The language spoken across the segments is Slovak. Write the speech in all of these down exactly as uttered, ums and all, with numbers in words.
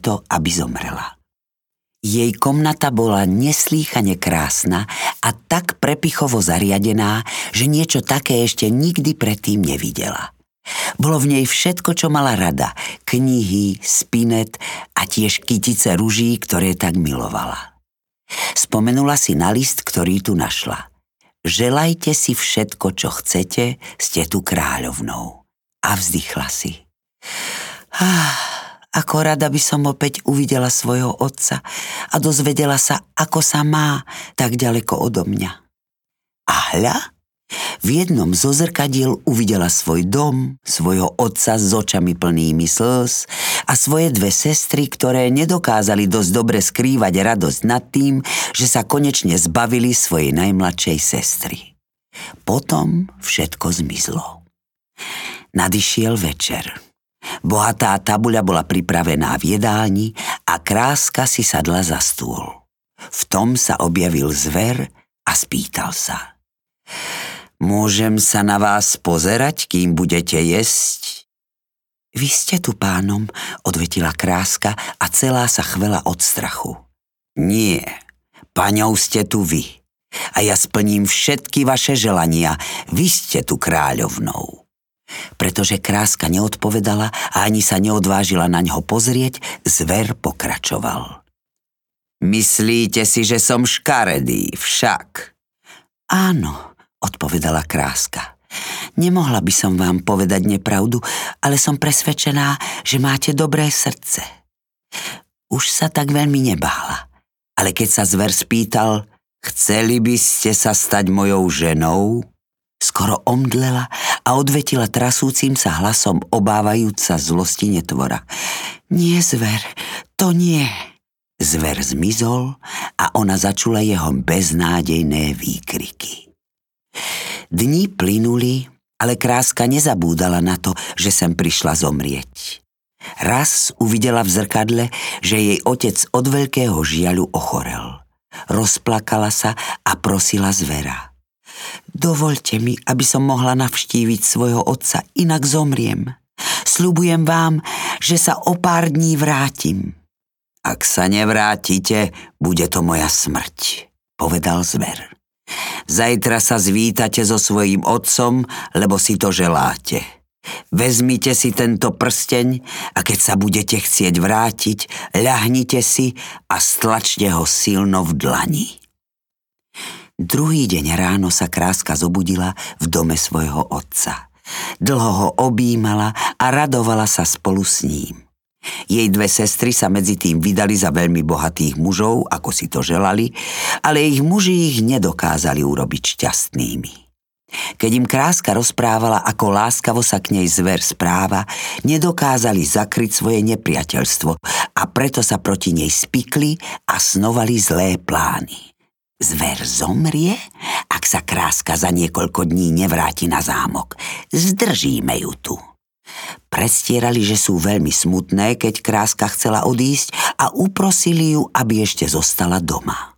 preto, aby zomrela. Jej komnata bola neslýchane krásna a tak prepichovo zariadená, že niečo také ešte nikdy predtým nevidela. Bolo v nej všetko, čo mala rada. Knihy, spinet a tiež kytice ruží, ktoré tak milovala. Spomenula si na list, ktorý tu našla. Želajte si všetko, čo chcete, ste tu kráľovnou. A vzdychla si. Ah... Ako rada by som opäť uvidela svojho otca a dozvedela sa, ako sa má tak ďaleko odo mňa. A hľa, v jednom zo zrkadiel uvidela svoj dom, svojho otca s očami plnými slz a svoje dve sestry, ktoré nedokázali dosť dobre skrývať radosť nad tým, že sa konečne zbavili svojej najmladšej sestry. Potom všetko zmizlo. Nadišiel večer. Bohatá tabuľa bola pripravená v jedálni a Kráska si sadla za stôl. V tom sa objavil zver a spýtal sa. Môžem sa na vás pozerať, kým budete jesť? Vy ste tu pánom, odvetila Kráska a celá sa chvela od strachu. Nie, paňou ste tu vy a ja splním všetky vaše želania, vy ste tu kráľovnou. Pretože Kráska neodpovedala a ani sa neodvážila na ňo pozrieť, zver pokračoval. Myslíte si, že som škaredý, však? Áno, odpovedala Kráska. Nemohla by som vám povedať nepravdu, ale som presvedčená, že máte dobré srdce. Už sa tak veľmi nebála, ale keď sa zver spýtal, chceli by ste sa stať mojou ženou? Skoro omdlela a odvetila trasúcim sa hlasom, obávajúca zlosti netvora. Nie, zver, to nie. Zver zmizol a ona začula jeho beznádejné výkriky. Dni plynuli, ale Kráska nezabúdala na to, že sem prišla zomrieť. Raz uvidela v zrkadle, že jej otec od veľkého žiaľu ochorel. Rozplakala sa a prosila zvera. Dovoľte mi, aby som mohla navštíviť svojho otca, inak zomriem. Sľubujem vám, že sa o pár dní vrátim. Ak sa nevrátite, bude to moja smrť, povedal zver. Zajtra sa zvítate so svojím otcom, lebo si to želáte. Vezmite si tento prsteň a keď sa budete chcieť vrátiť, ľahnite si a stlačte ho silno v dlani. Druhý deň ráno sa Kráska zobudila v dome svojho otca. Dlho ho objímala a radovala sa spolu s ním. Jej dve sestry sa medzi tým vydali za veľmi bohatých mužov, ako si to želali, ale ich muži ich nedokázali urobiť šťastnými. Keď im Kráska rozprávala, ako láskavo sa k nej zver správa, nedokázali zakryť svoje nepriateľstvo a preto sa proti nej spikli a snovali zlé plány. Zver zomrie, ak sa Kráska za niekoľko dní nevráti na zámok. Zdržíme ju tu. Predstierali, že sú veľmi smutné, keď Kráska chcela odísť a uprosili ju, aby ešte zostala doma.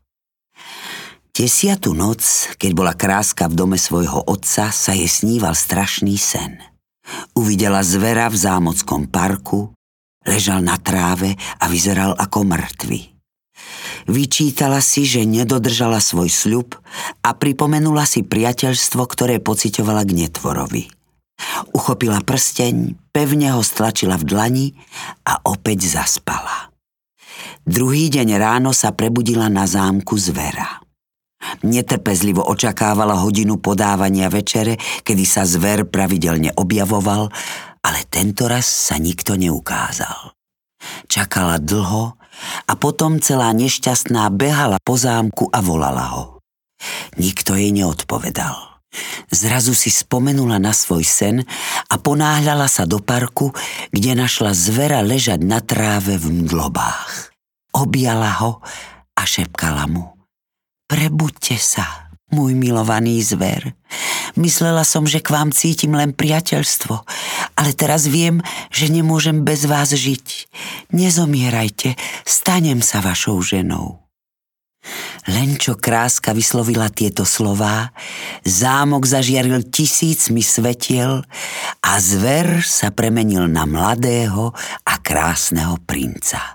Desiatu noc, keď bola Kráska v dome svojho otca, sa jej sníval strašný sen. Uvidela zvera v zámockom parku, ležal na tráve a vyzeral ako mŕtvy. Vyčítala si, že nedodržala svoj sľub a pripomenula si priateľstvo, ktoré pociťovala k netvorovi. Uchopila prsteň, pevne ho stlačila v dlani a opäť zaspala. Druhý deň ráno sa prebudila na zámku zvera. Netrpezlivo očakávala hodinu podávania večere, kedy sa zver pravidelne objavoval, ale tentoraz sa nikto neukázal. Čakala dlho a potom celá nešťastná behala po zámku a volala ho. Nikto jej neodpovedal. Zrazu si spomenula na svoj sen a ponáhľala sa do parku, kde našla zvera ležať na tráve v mdlobách. Objala ho a šepkala mu. Prebuďte sa, môj milovaný zver. Myslela som, že k vám cítim len priateľstvo, ale teraz viem, že nemôžem bez vás žiť. Nezomierajte, stanem sa vašou ženou. Len čo Kráska vyslovila tieto slová, zámok zažiaril tisícmi svetiel a zver sa premenil na mladého a krásneho princa.